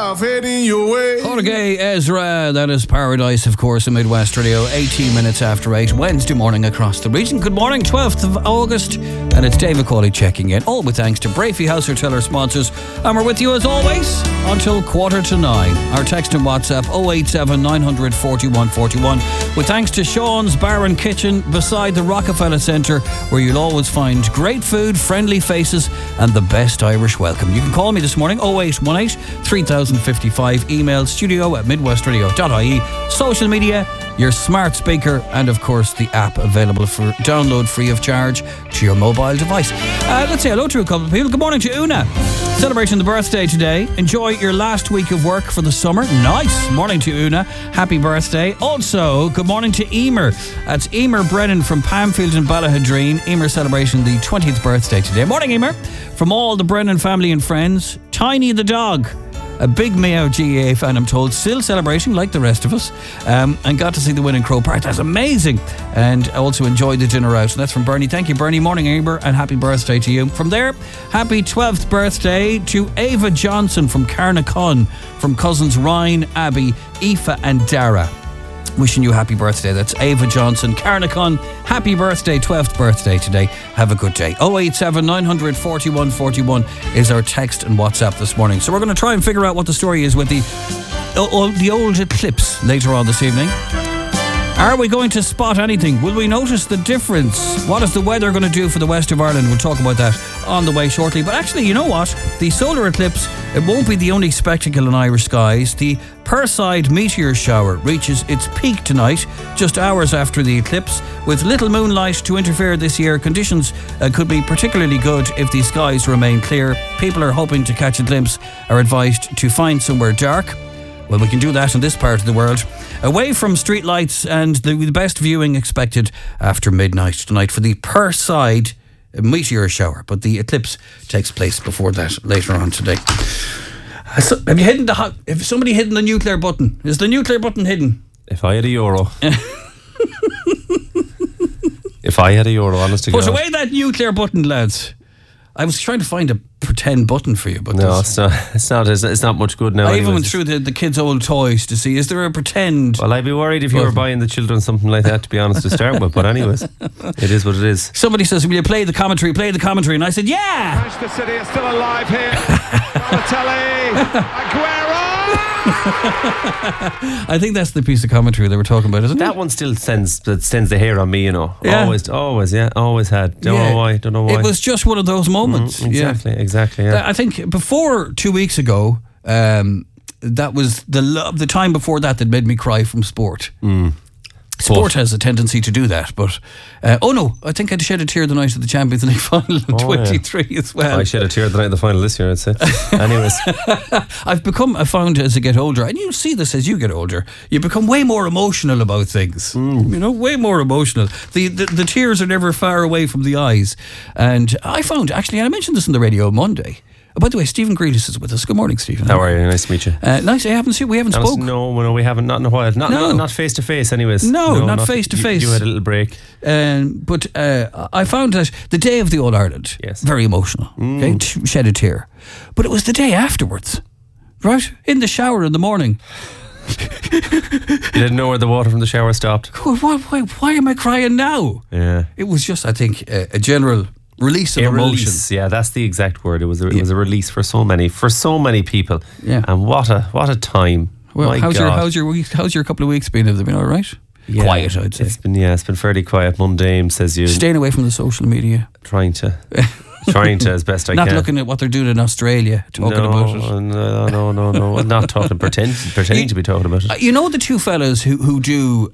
love heading your way. Jorge Ezra, that is Paradise, of course, in Midwest Radio, 18 minutes after 8, Wednesday morning across the region. Good morning, 12th of August, and it's David Cawley checking in, all with thanks to Brafey House Hotel, our sponsors, and we're with you as always until 8:45. Our text and WhatsApp 087 900 4141, with thanks to Sean's Bar and Kitchen beside the Rockefeller Centre, where you'll always find great food, friendly faces, and the best Irish welcome. You can call me this morning 0818 3055, email studio@midwestradio.ie, social media, your smart speaker, and of course the app available for download free of charge to your mobile device. Let's say hello to a couple of people. Good morning to Una, celebrating the birthday today. Enjoy your last week of work for the summer. Nice. Morning to Una, happy birthday. Also, good morning to Emer. That's Emer Brennan from Pamfield and Ballahadreen. Emer celebrating the 20th birthday today. Morning, Emer. From all the Brennan family and friends, Tiny the dog, a big Mayo GAA fan, I'm told, still celebrating like the rest of us, and got to see the win in Croke Park. That's amazing. And also enjoyed the dinner out. And that's from Bernie. Thank you, Bernie. Morning, Eber, and happy birthday to you. From there, happy 12th birthday to Ava Johnson from Carnacon, from cousins Ryan, Abby, Aoife and Dara. Wishing you a happy birthday. That's Ava Johnson, Carnacon. Happy birthday, 12th birthday today. Have a good day. 087 900 4141 is our text and WhatsApp this morning. So we're going to try and figure out what the story is with the old eclipse later on this evening. Are we going to spot anything? Will we notice the difference? What is the weather going to do for the west of Ireland? We'll talk about that on the way shortly. But actually, you know what? The solar eclipse, it won't be the only spectacle in Irish skies. The Perseid meteor shower reaches its peak tonight, just hours after the eclipse. With little moonlight to interfere this year, conditions could be particularly good if the skies remain clear. People are hoping to catch a glimpse, are advised to find somewhere dark. Well, we can do that in this part of the world, away from street lights, and the best viewing expected after midnight tonight for the Perseid meteor shower. But the eclipse takes place before that later on today. Have you hidden have somebody hidden the nuclear button? Is the nuclear button hidden? If I had a euro. If I had a euro, honest to God. Put away that nuclear button, lads. I was trying to find a pretend button for you, but no, it's not much good now. I even went through the kids' old toys to see, is there a pretend? Well, I'd be worried if you were buying the children something like that, to be honest, to start with. But anyways, it is what it is. Somebody says, will you play the commentary? Play the commentary. And I said, yeah! Manchester City are still alive here. Balotelli, Aguero! I think that's the piece of commentary they were talking about, isn't it? That one still sends the hair on me, you know. Yeah. Always had. Don't know why. It was just one of those moments. Exactly. Yeah. I think before 2 weeks ago, that was the time before that made me cry from sport. Sport has a tendency to do that, but I think I'd shed a tear the night of the Champions League final in 23 as well. I shed a tear the night of the final this year, I'd say. Anyways, I found as I get older, and you'll see this as you get older, you become way more emotional about things. You know, way more emotional. The tears are never far away from the eyes. And I found, actually, and I mentioned this on the radio Monday. By the way, Stephen Grealish is with us. Good morning, Stephen. How are you? Nice to meet you. Nice. We haven't spoken. No, we haven't. Not in a while. Not face to face, anyways. No, not face to face. You had a little break. But I found that the day of the All Ireland, very emotional. Okay, shed a tear. But it was the day afterwards, right? In the shower in the morning. You didn't know where the water from the shower stopped. Why am I crying now? Yeah. It was just, I think, a general release of emotion. Release, yeah, that's the exact word. It was a release for so many people. Yeah. And what a time. Well, how's your couple of weeks been? Have they been all right? Yeah, quiet, I'd say. It's been fairly quiet. Mundane, says you. Staying away from the social media. Trying to as best I can. Not looking at what they're doing in Australia, talking about it. No. Not talking, pretending to be talking about it. You know the two fellas who do.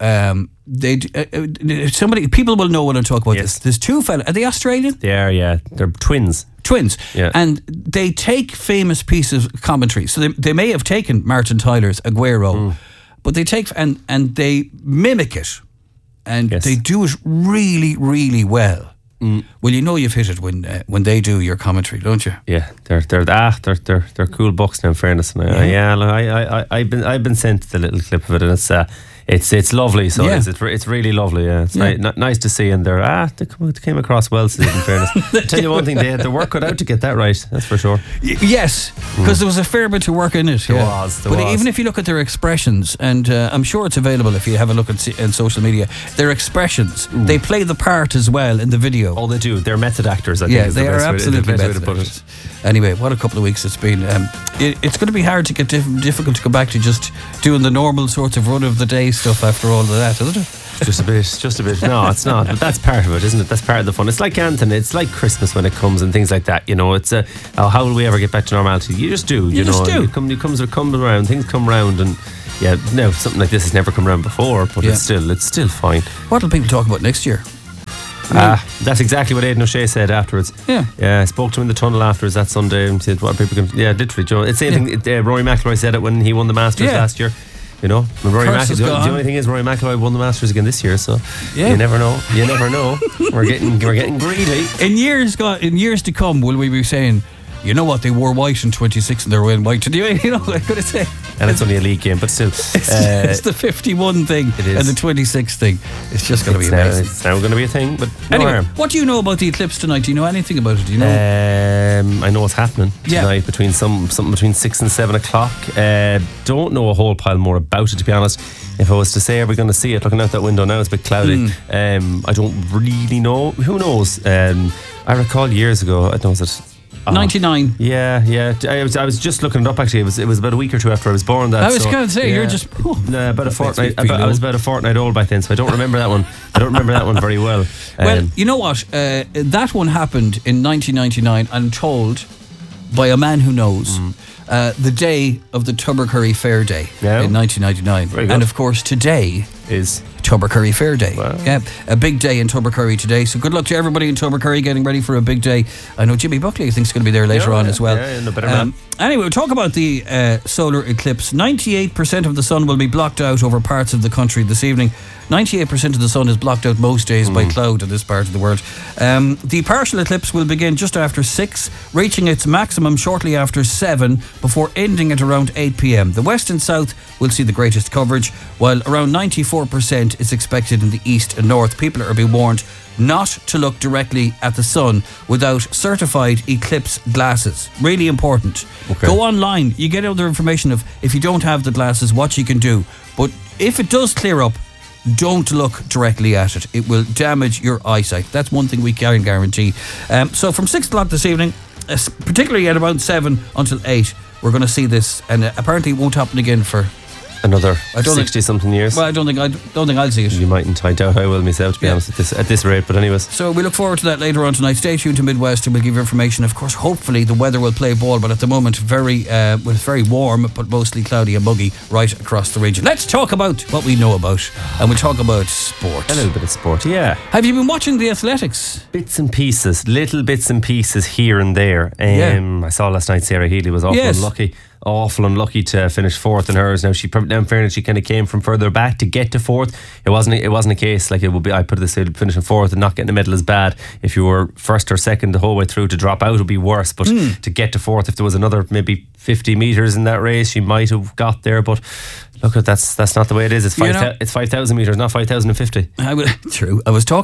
People will know when I talk about this. There's two fellas. Are they Australian? They are. Yeah, they're twins. Yeah. And they take famous pieces of commentary. So they may have taken Martin Tyler's Aguero, but they take and they mimic it, and they do it really, really well. Well, you know you've hit it when they do your commentary, don't you? Yeah, they're cool books now. In fairness, and I've been sent the little clip of it, and it's lovely. So it's really lovely. Yeah, it's nice to see. And they came across well, in fairness. I'll tell you one thing, they had the work cut out to get that right. That's for sure. Yes, because there was a fair bit of work in it. There was. Even if you look at their expressions, and I'm sure it's available if you have a look at in social media, their expressions, they play the part as well in the video. Oh, they do. They're method actors. I think they are absolutely method actors. Anyway, what a couple of weeks it's been. It's going to be hard to get difficult to go back to just doing the normal sorts of run of the day stuff after all of that, isn't it? Just a bit. No, it's not. But that's part of it, isn't it? That's part of the fun. It's like Anthony. It's like Christmas when it comes and things like that. It's how will we ever get back to normality? You just do. You know, it comes around. Things come around, and something like this has never come around before. But it's still fine. What will people talk about next year? That's exactly what Aidan O'Shea said afterwards. Yeah, I spoke to him in the tunnel afterwards that Sunday and said, "What people can?" Yeah, literally, Joe. It's the same thing. Rory McIlroy said it when he won the Masters last year. The only thing is Rory McIlroy won the Masters again this year, so you never know. We're getting greedy. In years to come, will we be saying, you know what, they wore white in 26 and they're wearing white today? You know, I could have said. And it's only a league game, but still. It's the 51 thing and the 26 thing. It's just going to be amazing. It's now going to be a thing, but anyway, what do you know about the eclipse tonight? Do you know anything about it? Do you know? I know what's happening tonight between something between 6 and 7 o'clock. Don't know a whole pile more about it, to be honest. If I was to say, are we going to see it? Looking out that window now, it's a bit cloudy. I don't really know. Who knows? I recall years ago, I don't know, was it 99. Yeah. I was just looking it up actually. It was about a week or two after I was born. I was going to say you're just about a fortnight. I was about a fortnight old by then, so I don't remember that one. I don't remember that one very well. Well, you know what? That one happened in 1999. I'm told by a man who knows. The day of the Tubbercurry Fair Day in 1999, and of course today is Tubbercurry Fair Day. Wow. Yeah, a big day in Tubbercurry today. So good luck to everybody in Tubbercurry getting ready for a big day. I know Jimmy Buckley, I think, is going to be there later on as well. Yeah, no better man. Anyway, we'll talk about the solar eclipse. 98% of the sun will be blocked out over parts of the country this evening. 98% of the sun is blocked out most days by cloud in this part of the world. The partial eclipse will begin just after 6, reaching its maximum shortly after 7, before ending at around 8 p.m. The west and south will see the greatest coverage, while around 94% is expected in the east and north. People are being warned not to look directly at the sun without certified eclipse glasses. Really important. Okay. Go online, you get other information of, if you don't have the glasses, what you can do. But if it does clear up, don't look directly at it. It will damage your eyesight. That's one thing we can guarantee. So from 6 o'clock this evening, particularly at about 7 until 8, we're going to see this, and apparently it won't happen again for another 60-something years. Well, I don't think I'll see it. You mightn't. I doubt I will myself, to be honest, at this rate. But anyways. So we look forward to that later on tonight. Stay tuned to Midwest, and we'll give you information. Of course, hopefully the weather will play ball, but at the moment, it's very warm, but mostly cloudy and muggy right across the region. Let's talk about what we know about, and we'll talk about sport. A little bit of sport, yeah. Have you been watching the athletics? Bits and pieces, little bits and pieces here and there. I saw last night Sarah Healy was awful unlucky to finish 4th in hers. Now in fairness, she kind of came from further back to get to 4th. It wasn't a case like it would be. I put it this way: finishing 4th and not getting a medal is bad. If you were 1st or 2nd the whole way through, to drop out would be worse. But to get to 4th, if there was another maybe 50 metres in that race, she might have got there. But look, that's not the way it is. It's 5,000 metres, not 5,050. True. I was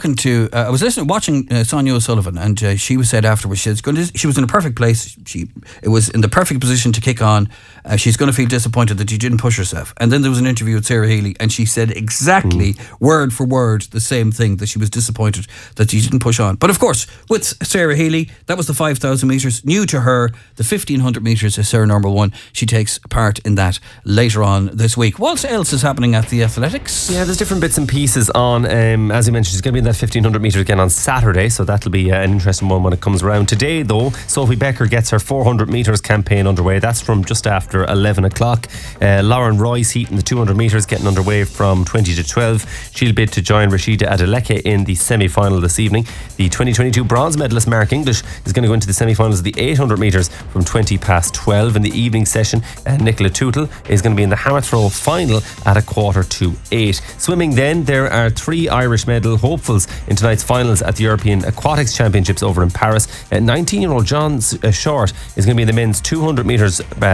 watching Sonia O'Sullivan, and she was said afterwards she was in a perfect place. It was in the perfect position to kick on. She's going to feel disappointed that she didn't push herself. And then there was an interview with Sarah Healy, and she said exactly word for word the same thing, that she was disappointed that she didn't push on. But of course, with Sarah Healy, that was the 5,000 metres. New to her, the 1,500 metres is her number one. She takes part in that later on this week. What else is happening at the athletics? Yeah, there's different bits and pieces on. As you mentioned, she's going to be in that 1,500 metres again on Saturday, so that'll be an interesting one when it comes around. Today, though, Sophie Becker gets her 400 metres campaign underway. That's from just after 11 o'clock. Lauren Roy's heat in the 200 metres getting underway from 20 to 12. She'll bid to join Rashida Adeleke in the semi-final this evening. The 2022 bronze medalist Mark English is going to go into the semi-finals of the 800 metres from 20 past 12. In the evening session, Nicola Tootle is going to be in the hammer throw final at 7:45. Swimming then, there are 3 Irish medal hopefuls in tonight's finals at the European Aquatics Championships over in Paris. 19-year-old John Short is going to be in the men's 200 metres backstroke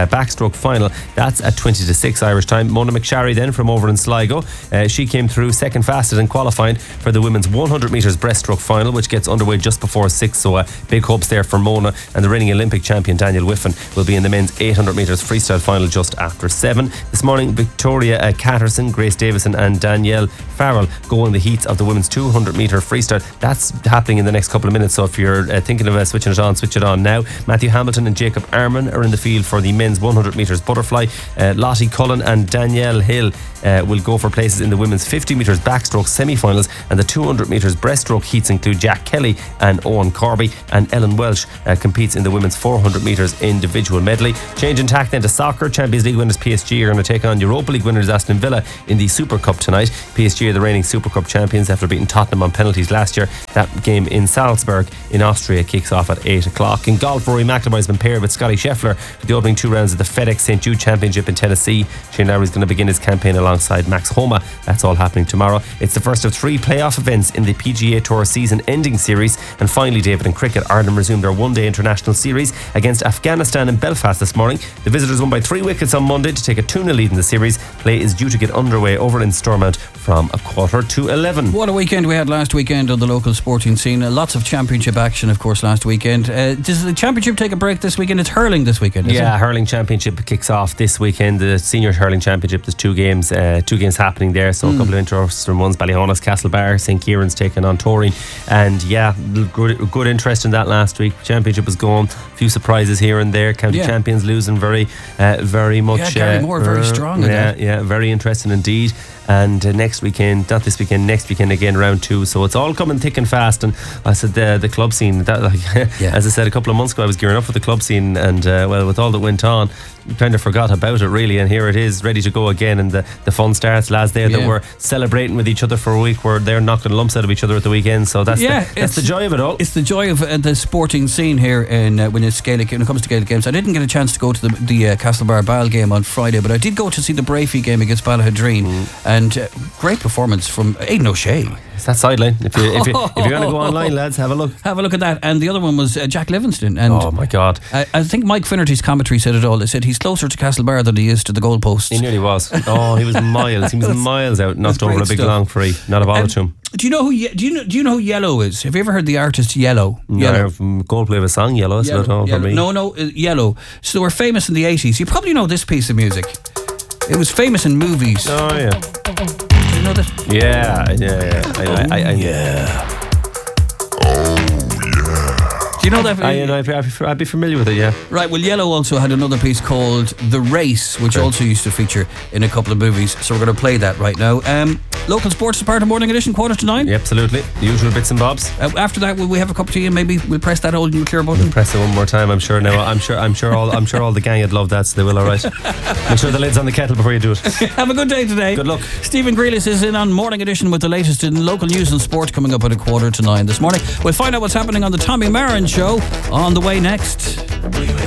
breaststroke final. That's at 20-6 Irish time. Mona McSharry then from over in Sligo. She came through second fastest in qualifying for the women's 100 metres breaststroke final, which gets underway just before 6. So big hopes there for Mona. And the reigning Olympic champion Daniel Whiffen will be in the men's 800 metres freestyle final just after 7. This morning, Victoria Catterson, Grace Davison and Danielle Farrell go in the heats of the women's 200 metre freestyle. That's happening in the next couple of minutes, so if you're thinking of switching it on, switch it on now. Matthew Hamilton and Jacob Arman are in the field for the men's 100 metres butterfly. Lottie Cullen and Danielle Hill will go for places in the women's 50 metres backstroke semi-finals, and the 200 metres breaststroke heats include Jack Kelly and Owen Corby, and Ellen Welsh competes in the women's 400 metres individual medley. Change in tack then to soccer. Champions League winners PSG are going to take on Europa League winners Aston Villa in the Super Cup tonight. PSG are the reigning Super Cup champions after beating Tottenham on penalties last year. That game in Salzburg in Austria kicks off at 8 o'clock. In golf, Rory McIlroy has been paired with Scotty Scheffler for the opening 2 rounds of the FedEx St. Jude Championship in Tennessee. Shane Lowry is going to begin his campaign alongside Max Homa. That's all happening tomorrow. It's the first of 3 playoff events in the PGA Tour season-ending series. And finally, David, in cricket, Ireland resumed their one-day international series against Afghanistan in Belfast this morning. The visitors won by 3 wickets on Monday to take a 2-0 lead in the series. Play is due to get underway over in Stormont from 11:15. What a weekend we had last weekend on the local sporting scene. Lots of championship action, of course, last weekend. Does the championship take a break this weekend? It's hurling this weekend, isn't it? Hurling championship kicks off this weekend. The senior hurling championship, there's 2 games happening there, so a couple of interesting ones. Ballyhonus, Castlebar, St. Kieran's taking on Toring, and good interest in that last week. Championship was going, a few surprises here and there. County champions losing very much. Gary Moore very strong in that. Very interesting indeed. And next weekend, not this weekend, next weekend again, round 2. So it's all coming thick and fast. And I said the club scene, as I said a couple of months ago, I was gearing up for the club scene, and with all that went on, kind of forgot about it really. And here it is, ready to go again. And the fun starts. Lads there that were celebrating with each other for a week, where they're knocking lumps out of each other at the weekend. So that's the joy of it all. It's the joy of the sporting scene here when it comes to Gaelic games. I didn't get a chance to go to the Castlebar Ball game on Friday, but I did go to see the Brafey game against Ballahadreen. And great performance from Aidan O'Shea. It's that sideline. If you're going to go online, lads, have a look. Have a look at that. And the other one was Jack Livingston. And oh my God! I think Mike Finnerty's commentary said it all. They said he's closer to Castlebar than he is to the goalposts. He nearly was. Oh, he was miles. He was miles out, knocked over a big long free. Not a bother to him. Do you know who Yellow is? Have you ever heard the artist Yellow? Yellow. Goldplay of a song, Yellow. That's about all for me. No, Yellow. So they were famous in the 80s. You probably know this piece of music. It was famous in movies. Oh yeah. Do you know this? Yeah. Do you know that? I'd be familiar with it, yeah. Right, well, Yellow also had another piece called The Race, which also used to feature in a couple of movies. So we're going to play that right now. Local sports is part of Morning Edition, 8:45. Yeah, absolutely. The usual bits and bobs. After that, will we have a cup of tea and maybe we'll press that old nuclear button? We'll press it one more time, I'm sure. Now, I'm sure all the gang would love that, so they will, all right. Make sure the lid's on the kettle before you do it. Have a good day today. Good luck. Stephen Grealis is in on Morning Edition with the latest in local news and sport coming up at 8:45 this morning. We'll find out what's happening on the Tommy Marin Show on the way next.